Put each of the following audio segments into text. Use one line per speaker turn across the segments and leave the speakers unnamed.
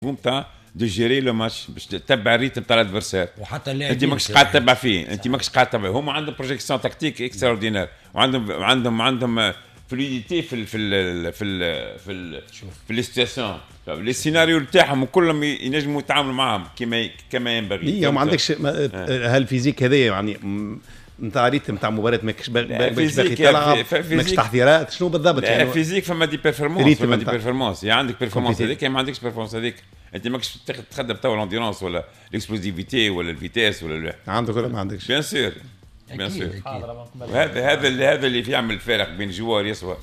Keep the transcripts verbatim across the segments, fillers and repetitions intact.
نتاع دو جيري لو ماتش باش تتبع الريتم تاع الادفرسير.
وحتى اللاعبين
انت ماكش قاعد تتبع فيه، انت ماكش قاعد تتبع. هما عندهم بروجيكسيون تكتيك اكستراوردينير، وعندهم عندهم عندهم فلويديتي في ال في ال في ال في ال في لي سيتياسيون. لي سيناريو تاعهم كلهم ينجموا يتعاملوا معاهم كما كما ينبغي.
هي ما عندكش هالفيزيك هذايا يعني نتاع ريتم نتاع مباراه ماكش باقي تلعب، ماكش تحضيرات شنو بالضبط
يعني فيزيك. فما دي بيرفورمانس، فما دي بيرفورمانس. يعني عندك بيرفورمانس هذيك، ما عندكش بيرفورمانس هذيك. انت ماكش تخدم تو الانديرونس ولا الاكسبلوزيفيتي ولا الفيتاس ولا
عندك ولا ما عندكش.
بيان سور بيان سور. وهذا هذا اللي هذا اللي يعمل الفارق بين جوار يسوى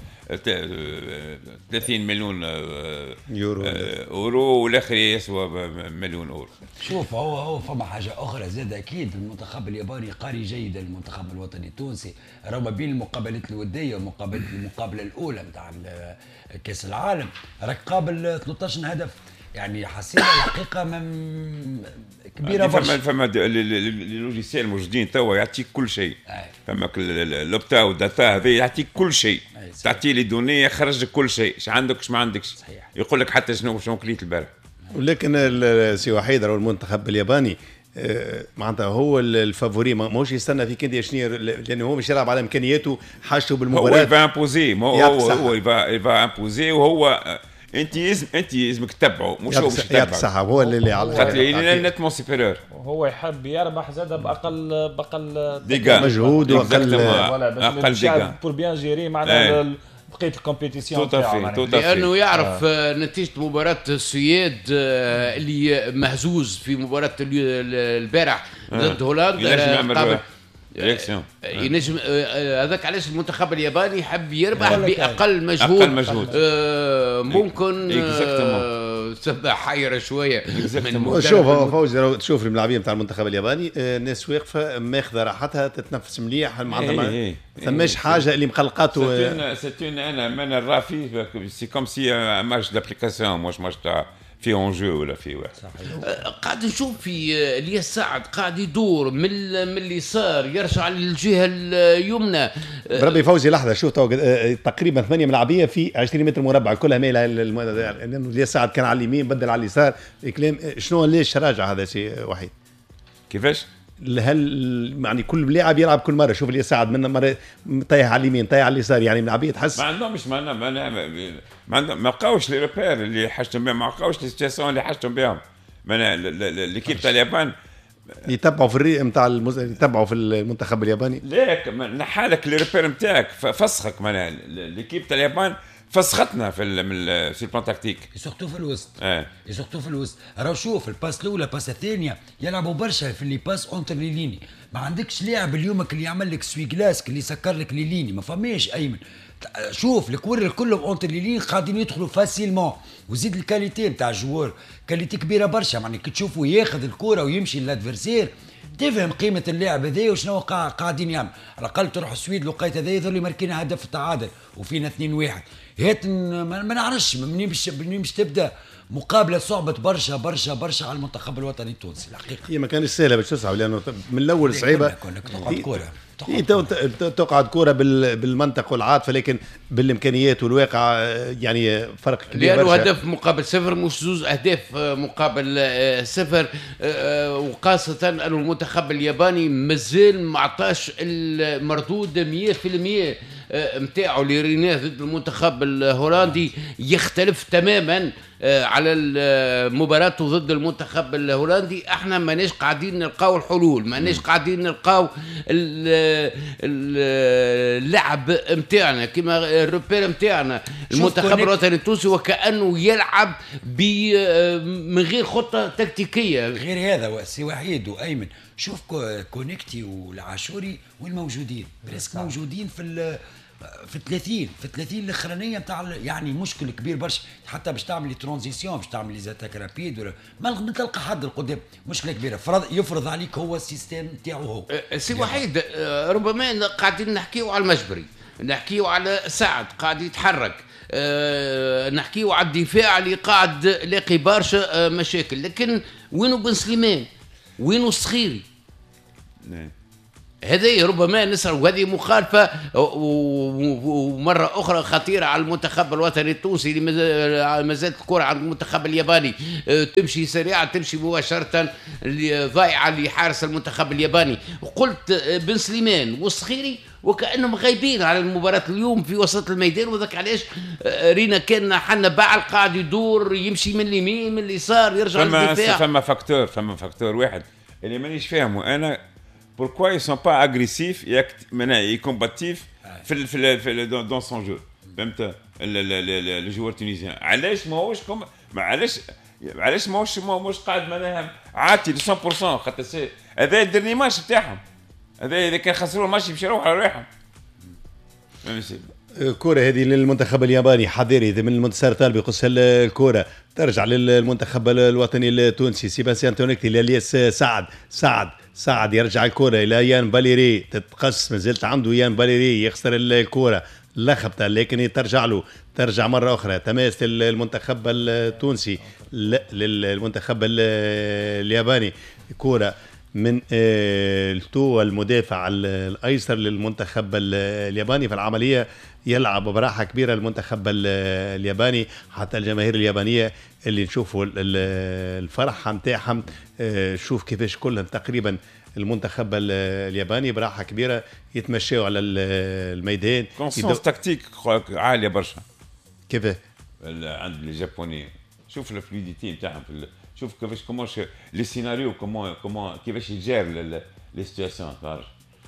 ثلاثين مليون
يورو
اورو والاخر يسوى مليون اورو.
شوف هو هو فما حاجه اخرى زاد اكيد. المنتخب الياباني قاري جيدا المنتخب الوطني التونسي، رغم بين المقابلات الوديه ومقابله المقابله الاولى نتاع كاس العالم راك قابل ثلاثة عشر هدف. يعني حسينا الحقيقه من كبيره برشا.
فما فما لي لوجيسيال الموجودين توا يعطيك كل شيء. فما لوبتا وداتا هذا يعطيك كل شيء، تعطي لي دوني يخرج لك كل شيء، اش عندك اش ما عندكش. يقول لك حتى شنو شنو كليت البارح.
ولكن السي وحيد راهو المنتخب الياباني معناتها هو الفافوري، ماهوش يستنى فيك انت شنو، لانه هو مش يلعب على امكانياته حاجته بالمباراه.
هو يفا امبوزي، هو هو يفا يفا امبوزي، وهو انت يزم انت يزمك تتبعه مش هو باش تتبعه.
صح هو اللي على
خاطر نتمون سوبيريور.
هو يحب يربح زاد باقل باقل
مجهود واقل
اقل ديغا بور بيان جيري معنا بقيه الكومبيتيسيون تاعو،
لانه يعرف آه. نتيجه مباراه السويد آه اللي مهزوز في مباراه البارح ضد هولندا
رياكسيون.
ينجم هذاك علاش المنتخب الياباني يحب يربح باقل مجهود, أقل مجهود. آه ممكن آه تبقى حيره شويه.
شوف فوزي تشوف الملاعبين نتاع المنتخب الياباني الناس واقفه ماخذه راحتها تتنفس مليح، معناتها ما ثماش حاجه اللي مقلقاته.
سيتون انا من الرافي سي كوم سي ماتش دابليكاسيون مش ماتش تاع في اونجو ولا في واحد.
قاعد نشوف في الياس سعد قاعد يدور من من اليسار يرجع للجهه اليمنى.
بربي فوزي لحظه شوف تقريبا ثمانيه ملاعبيه في عشرين متر مربع كلها ميله لانه الياس سعد كان على اليمين بدل على اليسار. كلام شنو ليش راجع هذا سي وحيد؟
كيفاش؟
هل يعني كل لاعب يلعب كل مره؟ شوف اللي صعد من مره طايح على اليمين طايح على اليسار، يعني ملاعبيه تحس
ما عندهم مش ما ما ما عندهم ما بقاوش لي ريبير اللي حاجتهم بهم، ما بقاوش لي سيتياسيون اللي حاجتهم بهم. ما ليكيب تاع اليابان
يتبعوا في الري نتاع المز... يتبعوا في المنتخب الياباني.
ليك نحالك لي ريبير نتاعك فسخك. ما ليكيب تاع اليابان فسختنا في ال في البلان تكتيك،
يسقطوا في الوسط.
اه
يسقطوا في الوسط. راهو شوف الباس الاولى الباس الثانيه يلعبوا برشا في اللي باس اونتر لي ليني. ما عندكش لاعب اليومك اللي يعمل لك سوي جلاسك اللي يسكر لك لي ليني، ما فماش ايمن. شوف الكور كلهم اونتر لي ليني قاعدين يدخلوا فاسيلمون، وزيد الكاليتي نتاع الجوار كاليتي كبيره برشا. يعني كي تشوفوا ياخذ الكره ويمشي للادفيرسير تفهم قيمه اللاعب هذا وشنو قاعدين يعمل. على الاقل تروح السويد لقيت هذا يظل ماركينا هدف التعادل وفينا اثنين واحد. هات ما نعرفش منين باش منين باش تبدا مقابله صعبه برشا برشا برشا على المنتخب الوطني التونسي. الحقيقه
هي ما كانش سهله باش تصعب، لانه من الاول صعيبه
تقعد كوره
تقعد كوره بالمنطق والعاطفه، لكن بالامكانيات والواقع يعني فرق كبير
لانه هدف مقابل صفر مش زوز اهداف مقابل صفر. وخاصه انه المنتخب الياباني مازال ما عطاش المردود مية بالمية متاعه اللي ريناه ضد المنتخب الهولندي. يختلف تماما على المباراة ضد المنتخب الهولندي. احنا ماناش قاعدين نلقاو الحلول، ماناش قاعدين نلقاو اللعب متاعنا كما الروبير متاعنا. المنتخب الوطني التونسي وكأنه يلعب من غير خطة تكتيكية.
غير هذا سي وحيد وأيمن شوف كونكتي والعاشوري وين موجودين؟ بريسك موجودين في في ثلاثين في ثلاثين الاخرانيه نتاع يعني مشكل كبير برشا. حتى باش تعمل لي ترانزيسيون باش تعمل لي زاتاك رابيد ولا ما تلقى حد القدام. مشكله كبيره فرض يفرض عليك هو السيستم نتاعو هو.
سي وحيد ربما قاعدين نحكيو على المجبري، نحكيو على سعد قاعد يتحرك، أه نحكيو على الدفاع اللي قاعد لاقي برشا مشاكل. لكن وينو بن سليمان؟ وينو الصخيري؟ هذه ربما نسأل، وهذه مخالفة ومرة أخرى خطيرة على المنتخب الوطني التونسي اللي ما زالت الكرة عند المنتخب الياباني تمشي سريعة، تمشي مباشرة ضايعة لحارس المنتخب الياباني. وقلت بن سليمان والصخيري وكأنهم غايبين على المباراة اليوم في وسط الميدان، وذاك علاش رينا كان حنا باعل قاعد يدور يمشي من اليمين من اليسار يرجع للدفاع.
فما فاكتور فما فاكتور واحد اللي مانيش فاهمه أنا، pourquoi ils sont pas agressifs et combatifs في في في dans son jeu. فهمت le joueur tunisien علاش ماهوش كم علاش علاش ماهوش ماهوش قاعد معناها عاتي مية بالمية خاطر هذا الدرني ماتش تاعهم، هذا اذا كان خسروا الماتش يمشي يروح على روحهم.
الكرة هذه للمنتخب الياباني حذري من المنتصر طالب يقص الكرة ترجع للمنتخب الوطني التونسي. سيباستيان تونيكتي لالياس سعد سعد سعد يرجع الكرة إلى يان باليري، تتقص مازلت عنده يان باليري يخسر الكرة لخبطة لكن ترجع له، ترجع مرة أخرى تماس المنتخب التونسي للمنتخب الياباني. كرة من التو المدافع الأيسر للمنتخب الياباني في العملية يلعب براحة كبيرة المنتخب الياباني، حتى الجماهير اليابانية اللي نشوفوا الفرحة متاعهم. شوف كيفاش كلهم تقريبا المنتخب الياباني براحة كبيرة يتمشوا على الميدان.
كونسونس تكتيك عالية برشا.
كيف
عند اليابانيين شوف الفلويديتي نتاعهم في شوف كيفاش كومونش لي سيناريو كومون كومون كيفاش يجار لي سيتواسيون تعرف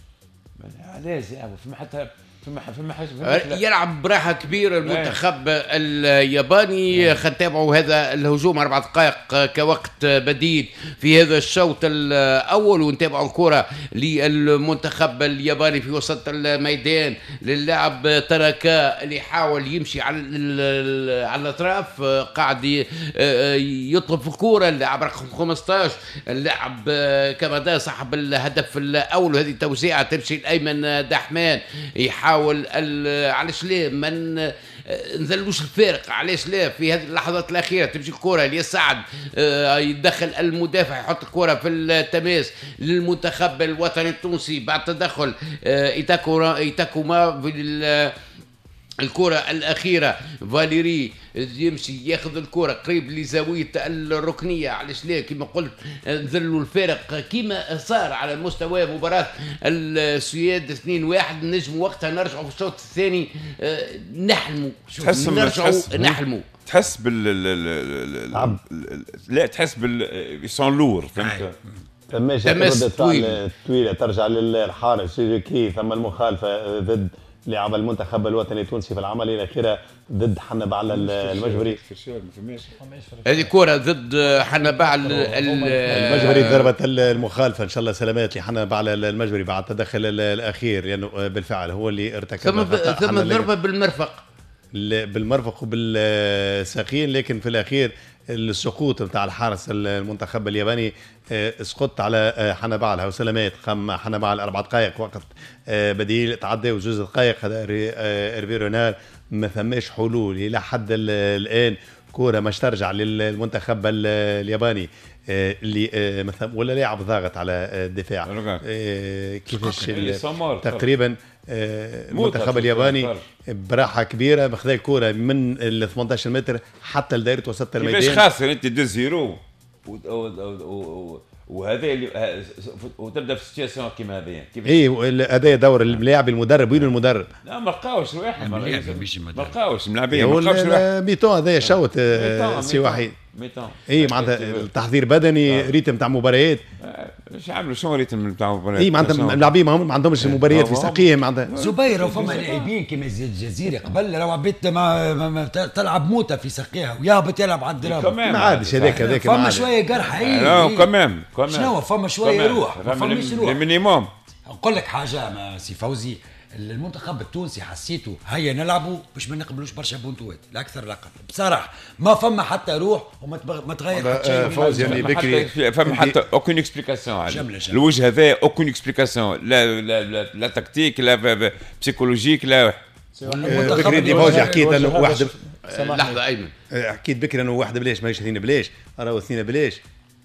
علاش يلعبوا فما حتى فما فما حاجه
يلعب براحه كبيره المنتخب الياباني. خلينا نتابعوا هذا الهجوم اربع دقائق كوقت بديل في هذا الشوط الاول، ونتابعوا الكره للمنتخب الياباني في وسط الميدان للاعب تراكا اللي يحاول يمشي على على الاطراف، قاعد يطلب في الكره. اللاعب رقم خمسة عشر اللاعب كمادا صاحب الهدف الاول، وهذه توزيعه تمشي لايمن دحمان يحاول حاول علاش لا ما نزلوش الفارق، علاش لا في هذه اللحظات الاخيره تمشي الكره ليسعد يدخل المدافع يحط الكره في التماس للمنتخب الوطني التونسي بعد تدخل ايتاكو ايتاكوما في الكرة الأخيرة. فاليري يمشي ياخذ الكرة قريب لزاوية الركنية، علاش لا كما قلت نزلوا الفارق كما صار على مستوى مباراة السويد اثنين واحد. نجم وقتها نرجعوا في الشوط الثاني نحلموا نرجعوا نحلموا
تحس بال لا تحس بال يسون لور فهمت
تماس طويلة ترجع للحارس كي ثم المخالفة ضد لعب المنتخب الوطني التونسي في العملية الأخيرة ضد حنبع على المجبري.
هذه كرة ضد حنبع على
المجبري ضربة المخالفة إن شاء الله سلامات لحنبع على المجبري بعد التدخل الأخير لأنه يعني بالفعل هو اللي ارتكب
ثم ثم ضربة بالمرفق
بالمرفق وبالساقين، لكن في الأخير السقوط نتاع الحارس المنتخب الياباني اسقط على حنبع وسلامات. قام حنبع الأربع دقائق وقت بديل تعدى وجوز دقائق هذا إيرفي رونال ما ثماش حلول إلى حد الآن. كورة مش ترجع للمنتخب الياباني اللي مثلا ولا لاعب ضاغط على الدفاع كيفاش تقريبا المنتخب الياباني براحة كبيرة مخذ الكورة من ال ثمانية عشر متر حتى لدائرة وسط الميدان.
كيفاش خاسر انت دو زيرو وهذا اللي وتبدا في سيتياسيون كيما هذه
اي هذا دور اللاعب المدرب. وين المدرب؟
لا ما لقاوش روحه ما لقاوش ملاعبين ما لقاوش
روحه ميتون هذا شوت سي وحيد
ميتون
اي معناتها التحضير بدني ريتم تاع مباريات
ايش يعملوا شنو ريتم تاع مباريات
اي معناتها اللاعبين ما عندهمش مباريات في ساقيهم معناتها
زبير وفما لاعبين كيما زياد الجزيري قبل لو عبيت ما تلعب موته في ساقيها ويهبط يلعب على الدراب
ما عادش هذاك هذاك
فما شويه قرح اي
لا كمان
شنو فما شويه روح ما فماش روح
المينيموم.
نقول لك حاجه ما سي فوزي المنتخب التونسي حسيته هيا نلعبوا باش ما نقبلوش برشا بونتوات لا اكثر لا اقل بصراحه ما فما حتى روح وما ما تغير حتى شيء.
فوز يعني بكري
فما حتى اوكين اكسبليكاسيون على الوجه هذا اوكين اكسبليكاسيون لا لا لا, لا تكتيك لا بسيكولوجيك لا
بكري دي فوز حكيت انه واحد
لحظه ايمن
حكيت بكري انه واحد بلاش ماهيش اثنين بلاش راهو اثنين بلاش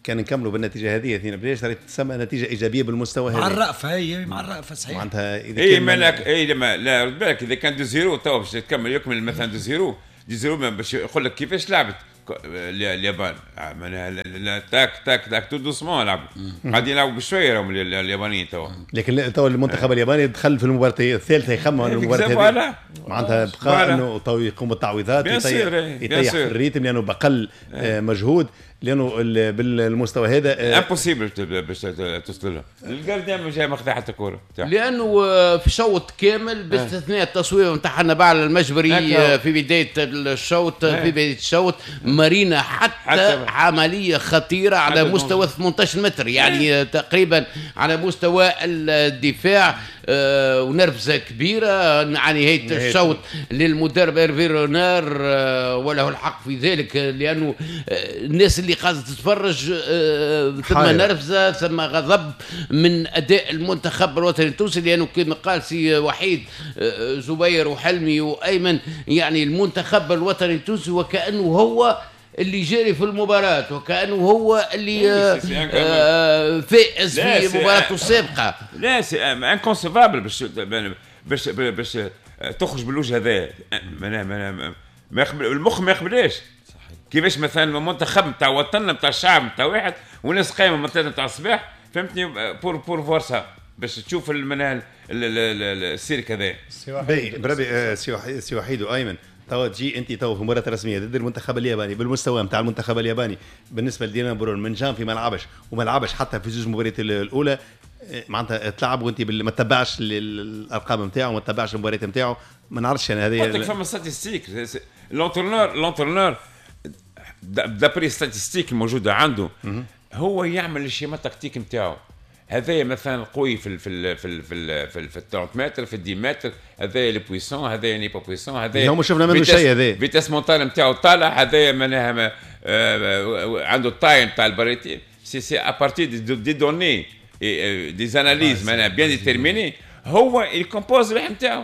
كان نكملوا بالنتيجه هذه اثنين بلاش راه تسمى نتيجه ايجابيه بالمستوى هذا
مع الرأفة هي مع الرأفة صحيح
معناتها اذا
اي
كان
مالك اي لما لا رد بالك اذا كان دو زيرو تو باش تكمل يكمل مثلا دو زيرو دو زيرو باش يقول لك كيفاش لعبت اليابان معناها تاك تاك تاك تو دوسمون لعبوا قاعدين يلعبوا بشويه راهم اليابانيين تو
لكن تو المنتخب الياباني دخل في المباراه الثالثه يخمم على المباراه هذه معناتها بقى انه تو يقوم بالتعويضات يطيح في الريتم لانه بقل مجهود لانه بالمستوى هذا
امبوسيبل باش توصل له الجارديان جاي ماخذ حتى كوره
لانه في شوط كامل باستثناء التصوير نتاع حنبال المجبري في بدايه الشوط في بدايه الشوط مارينا حتى, حتى عمليه خطيره على مستوى ثمانية عشر متر يعني تقريبا على مستوى الدفاع آه ونرفزه كبيره مع نهايه الشوط للمدرب ايرفي رونار آه وله الحق في ذلك لانه آه الناس اللي قاعده تتفرج آه ثم نرفزه ثم غضب من اداء المنتخب الوطني التونسي لانه كما قال سي وحيد آه زبير وحلمي وايمن يعني المنتخب الوطني التونسي وكانه هو اللي جاري في المباراة وكأنه هو اللي آه فائز في مباراته السابقة.
لا سي انكونسيفابل باش باش باش تخرج بالوجه هذا ما ما المخ ما يقبلش كيفاش مثلا المنتخب نتاع وطننا نتاع الشعب نتاع واحد وناس قايمه مثلا نتاع الصباح فهمتني بور بور فورسا باش تشوف المنال السيرك هذا.
بربي سي وحيد وايمن توا تجي انت توا في مباراه رسميه ضد المنتخب الياباني بالمستوى نتاع المنتخب الياباني بالنسبه لدينا برون من جام في ما لعبش وما لعبش حتى في زوج مباريات الاولى معناتها تلعب وانت ما تتبعش الارقام نتاعو ما تتبعش المباريات نتاعو ما نعرفش انا هذه
قلت لك فما ستاتستيك لونترونور لونترونور دابري ستاتستيك الموجوده عنده هو يعمل الشيما تكتيك نتاعو هذا مثلا قوي في ال في ال في ال في ال في, ال في ثلاثين متر في عشرة متر هذا لي بويسون هذا ني با بويسون هذا
هم شفنا منه شيء هذا
فيتاس مونتال نتاعو طالع هذا معناها عنده التايم تاع الباريتي سي سي ا بارتي دي دوني دي زاناليز معناها بيان ديتيرميني هو الكومبوز الروح نتاعو.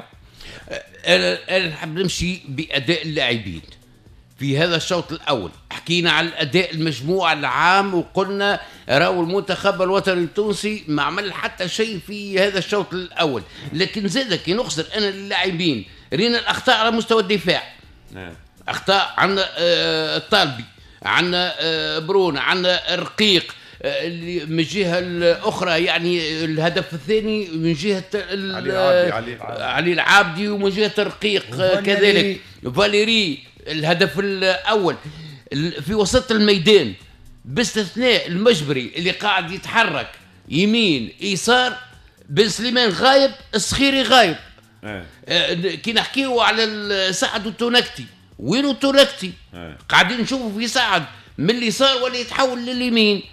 انا نحب نمشي باداء اللاعبين في هذا الشوط الأول. حكينا على الأداء المجموع العام وقلنا راهو المنتخب الوطني التونسي ما عمل حتى شيء في هذا الشوط الأول لكن زاد كي نخسر أنا اللاعبين رينا الأخطاء على مستوى الدفاع أخطاء عندنا آه الطالبي عندنا آه برون عندنا رقيق اللي من الجهه الاخرى يعني الهدف الثاني من جهه علي, علي العابدي ومن جهه الرقيق كذلك فاليري الهدف الاول في وسط الميدان باستثناء المجبري اللي قاعد يتحرك يمين يسار بن سليمان غايب الصخيري غايب اه. كي نحكيو على سعد والتونكتي وينو التونكتي اه. قاعدين نشوفوا في سعد من اليسار ولا يتحول لليمين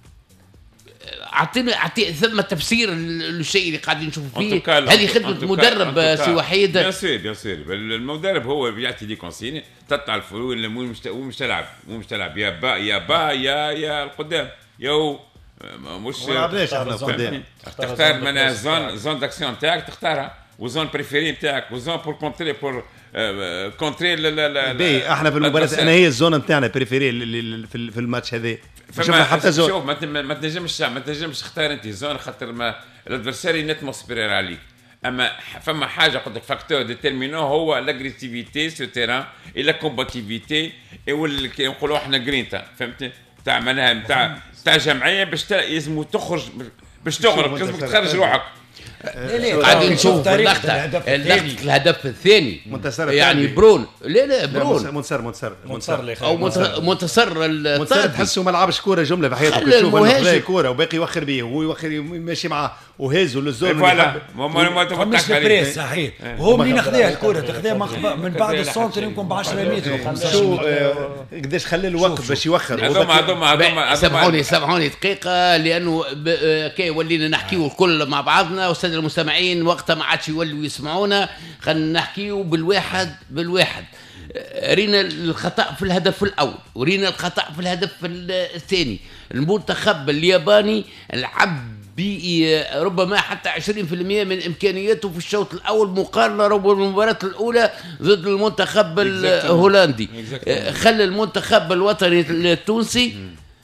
اعطينا اعطي ثم تفسير للشيء اللي قاعدين نشوفوا فيه هذه خدمه مدرب سي وحيد
بيان سير بيان سير المدرب هو بيعطي دي كونسيني تطلع الفرو مو مش مش تلعب مو مش تلعب يا با يا با يا يا القدام يا مش
لعبناش احنا القدام
تختار من زون زون داكسيون تاعك تختارها وزون بريفيري نتاعك وزون بور كونتري بور كونتري لا لا
لا احنا في المباراه انا هي الزون نتاعنا بريفيري في الماتش هذا
شوف حتى زون شوف ما تنجمش ما تنجمش تختار انت زون خاطر ما الادفيرساري نت مونسبيرير عليك اما فما حاجه قلت لك فاكتور ديتيرمينون هو لاغريسيفيتي سو تيران اي لا كومباتيفيتي واللي نقولوا احنا جرينتا فهمتي تاع معناها تاع تاع جمعيه باش لازم تخرج باش تغرق لازمك تخرج روحك
قاعدين نشوف اللقطه الهدف الثاني يعني برون لا لا برون
منتصر منتصر
منتصر او منتصر
منتصر تحسه ما لعبش كوره جمله في حياته تشوف انه كوره وباقي يوخر به وهو يوخر ماشي معاه وهازوا للزون
فوالا ما
مش بريس صحيح وهو منين اخذها الكوره تاخذها من بعد السنتر يمكن ب عشرة متر
شو قداش خلى الوقت باش يوخر
هذوما هذوما هذوما
سامحوني سامحوني دقيقه لانه كي ولينا نحكيو الكل مع بعضنا والساده المستمعين وقتها ما عادش يولوا يسمعونا خلينا نحكيو بالواحد بالواحد رينا الخطأ في الهدف الأول ورينا الخطأ في الهدف الثاني المنتخب الياباني لعب ربما حتى عشرين بالمئة من إمكانياته في الشوط الأول مقارنة ربما بالمباراة الأولى ضد المنتخب الهولندي خلى المنتخب الوطني التونسي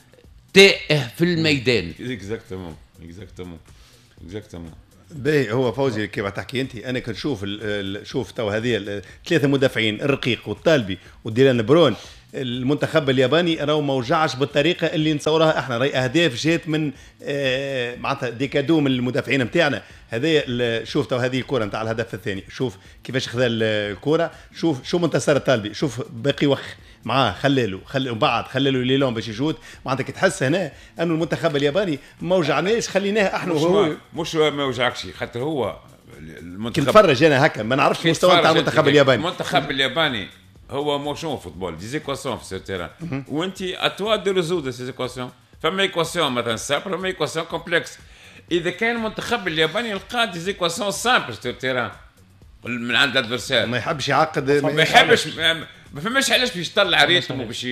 تائه في الميدان.
اكزاكتومون اكزاكتومون اكزاكتومون.
باهي هو فوزي كيف تحكي انت، انا كنت شوف شوف تو هذه ثلاثه مدافعين الرقيق والطالبي وديلان برون، المنتخب الياباني راهو ما وجعش بالطريقه اللي نتصورها احنا، راهي اهداف جات من آه معناتها ديكادو من المدافعين نتاعنا. هذايا شوف تو هذه الكره نتاع الهدف الثاني، شوف كيفاش خذا الكره، شوف شو منتصر الطالبي، شوف باقي وخ معاه خلالو خلي وبعد خلالو ليلون باش يشوت. معناتها كي تحس هنا انه المنتخب الياباني ما وجعناش، خليناه احنا وهو
مش ما وجعكش خاطر هو
المنتخب. كي نتفرج انا هكا ما نعرفش مستوى نتاع المنتخب الياباني.
المنتخب الياباني هو موشون فوتبول دي زيكواسيون في التيران، وانت اتوا دو ريزود سي زيكواسيون. فما ايكواسيون مثلا سامبل، فما ايكواسيون كومبلكس. اذا كان المنتخب الياباني لقى دي زيكواسيون سامبل في التيران من عند الادفيرسير،
ما يحبش يعقد،
ما يحبش، ما فماش علاش باش يطلع ريتم وباش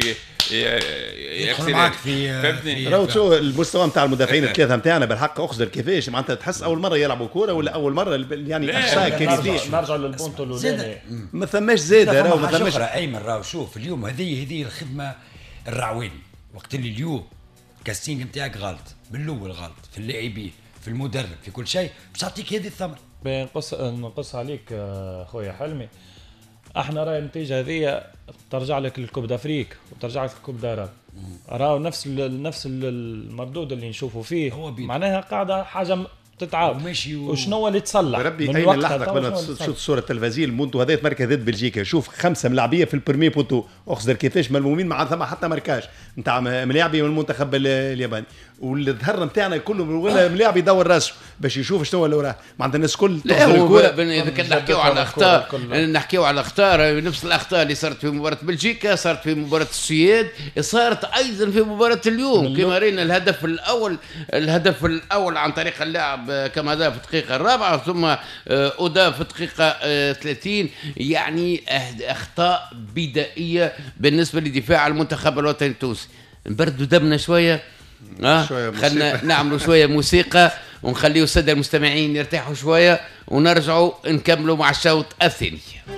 يدخل معك في
فهمتني.
راهو شو المستوى نتاع المدافعين الثلاثه نتاعنا بالحق اخزر كيفاش معناتها تحس اول مره يلعبوا كوره ولا اول مره يعني احساء كيفاش
نرجع للبونتو الاولاني
ما ثماش زاده راهو ما ثماش
ايمن. راهو شوف اليوم هذه هذه الخدمه الرعواني، وقت اللي اليوم الكاستينج نتاعك غلط بالاول، غلط في اللاعبين في المدرب في كل شيء، باش تعطيك هذه الثمره.
نقص نقص عليك خويا حلمي، احنا راهي النتيجه هذه ترجع لك الكوب دافريك وترجع لك الكوب دارا، راهو نفس نفس المردود اللي نشوفوا فيه، معناها قاعده حاجه تتعاود
ماشي و...
وشنو اللي تصلح
ربي اين اللحظه قبل تشوف الصوره التلفزيونيه المونتو هذا مركز ضد بلجيكا، شوف خمسه ملاعبيه في البرمي بوتو اخزر كيفاش ملمومين مع ثم حتى ماركاج نتاع ملاعبي من المنتخب الياباني، والظهر نتاعنا كله ولا ملاعب يدور راسه باش يشوف شنو اللي وراه. معناتها الناس كل
لا هو اذا كنا نحكيو على الاخطاء نحكيو على الاخطاء نفس الاخطاء اللي صارت في مباراه بلجيكا، صارت في مباراه السويد، صارت ايضا في مباراه اليوم كما رينا. الهدف الاول الهدف الاول عن طريق اللاعب كما هذا في الدقيقه الرابعه، ثم اودا في الدقيقه ثلاثين. يعني اخطاء بدائيه بالنسبه لدفاع المنتخب الوطني التونسي. نبردوا دمنا شويه، اه خلنا نعملوا شويه موسيقى ونخليوا الساده المستمعين يرتاحوا شويه ونرجعوا نكملوا مع الشوط الثاني.